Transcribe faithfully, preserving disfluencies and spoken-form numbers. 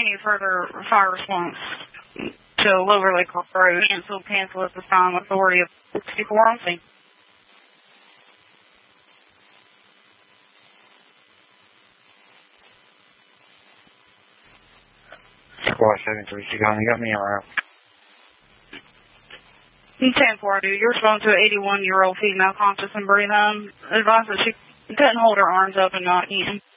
any further fire response to Lower Lake Road. Cancel, cancel at this time. Authority of sixty-four on scene. Squad seven three six, you got me around. ten four, dude. You're responding to an eighty-one-year-old female conscious and breathing. Advise that she couldn't hold her arms up and not in.